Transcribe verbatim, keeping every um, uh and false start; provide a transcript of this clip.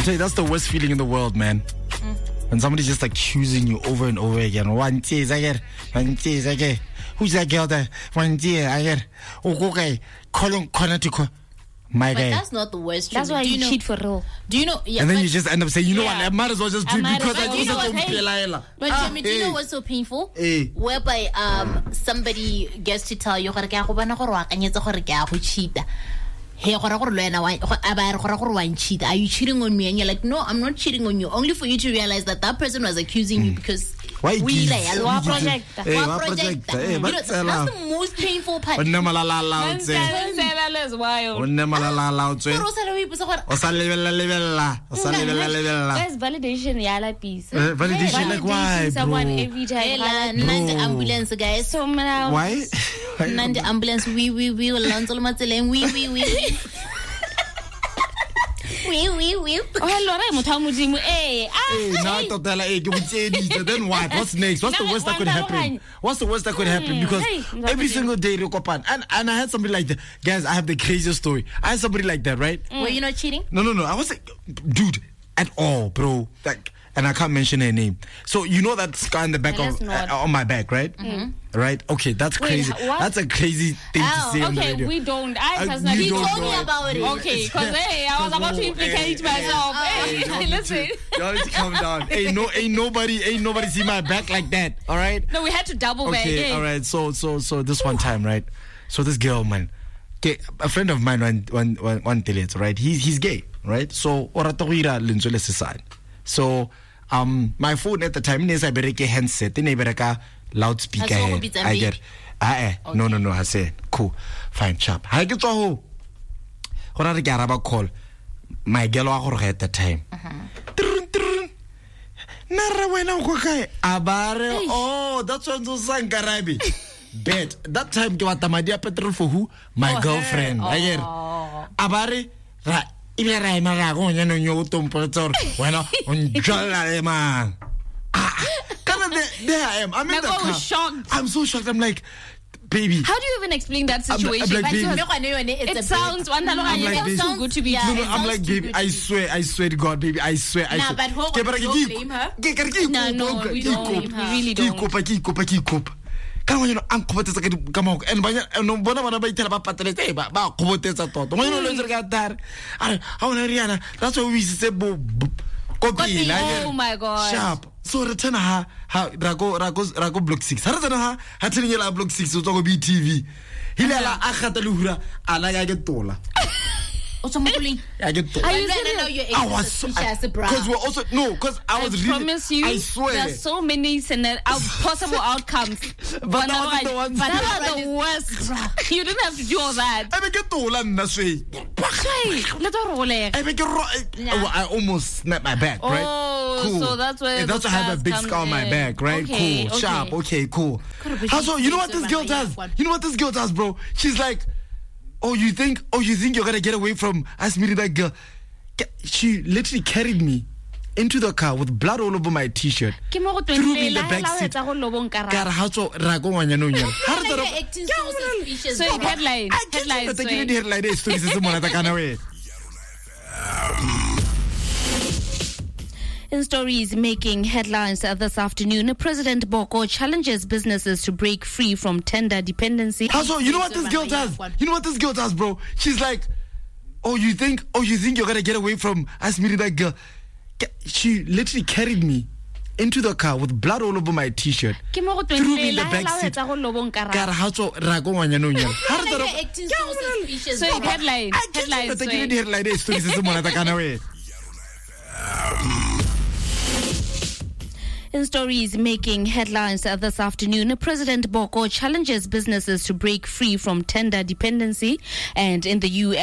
I tell you, that's the worst feeling in the world, man. Mm. When somebody's just accusing you over and over again. One tears, I get. One tears, I get. Who's that girl there? One tear, I get. Oh, okay. Call on, call on to call. My but guy. that's not the worst. That's why you, you know, cheat for real. Do you know? Yeah, and then but, you just end up saying, you know yeah. what? I might as well just do it because I just don't hey, pay. But ah, Jimmy, do you hey. know what's so painful? Hey. Whereby um somebody gets to tell you, hey, are you cheating on me? And you're like, no, I'm not cheating on you. Only for you to realize that that person was accusing mm. you because why we like a law project. Law project. That's the most painful part. Guys, validation, yeah, like peace. Validation, like why? Someone every time. Nande ambulance, guys. So why? Nande ambulance. We we we will launch all we we we. We we we. Oh hello, I'm Tamujimu. Hey, ah. Then what? What's next? What's the worst that could happen? What's the worst that could happen? Because every single day, and and I had somebody like that. Guys, I have the craziest story. I had somebody like that, right? Were you not cheating? No, no, no. I was like, dude, at all, bro. Like. And I can't mention her name. So you know that scar in the back of uh, on my back, right? Mm-hmm. Right? Okay, that's crazy. Wait, that's a crazy thing oh, to say. Okay, on the radio. we don't. I personally he told me about it. Okay, because hey, I was about to implicate hey, myself. Hey, hey, hey listen. Y'all need to calm down. Ain't no, ain't nobody, ain't nobody see my back like that. All right? No, we had to double back. Okay, hey. all right. So, so, so this one time, right? So this girl, man, okay, a friend of mine, one, one, one, one delete, right? He's he's gay, right? So, oratoira lentswe le sesane. So. Um, my phone at the time is I bereke handset, I bereka loudspeaker. I get, ah, okay. no, no, no. I say, cool, fine, chap. I get to ho. What are the Garaba call? My girl at the time. Nara wena ukokai abare. Oh, that's what so sang Garabi. Bet that time ke wata madi a petrol for who? My oh, girlfriend. I get. Abare right. When I, man. There I am. I'm in the car. Shocked. I'm so shocked. I'm like, baby. How do you even explain that situation? I'm, I'm like, it, it sounds one like, it sounds too good to be yeah, true. No, no, I'm like, baby, I swear, I swear to God, baby, I swear, I nah, swear. But hold on, don't blame her. No, no, we don't blame her. We really don't. Ka mo yona ang khobotsetsa ka ka mo and banya no bona bana ba itela ba pateletse ba ba khobotsetsa toto mo yona lo ntse ka tare are ha ona riana that's why we say bo copy like oh my god sharp so return ha ha rago rago rago block six ha return ha ha tshenyela block six o tswa go B T V hilela a gata le hura ala ya ke tola. I get to. Are you serious? I was so, because we're also no, because I was I really. Promise you, I swear. There are so many scenario, possible outcomes. But that the ones. But that are the worst. You didn't have to do all that. I make it to land that way. I make it. I almost snapped my back, right? Oh, cool. So that's why. That's why I have a big scar on my back, right? Okay, cool, okay. sharp. Okay, cool. Also, you know what this girl does? You know what this girl does, bro? She's like. Oh, you think? Oh, you think you're gonna get away from us meeting that girl? She literally carried me into the car with blood all over my T-shirt. Threw me in the back seat. So headline, headline. In stories making headlines this afternoon, President Boko challenges businesses to break free from tender dependency. Also, you know what this girl does? You know what this girl does, bro? She's like, oh, you think? Oh, you think you're gonna get away from us meeting that girl? She literally carried me into the car with blood all over my T-shirt. Threw me in the back seat. So headline, headline. In stories making headlines this afternoon, President Boko challenges businesses to break free from tender dependency, and in the U S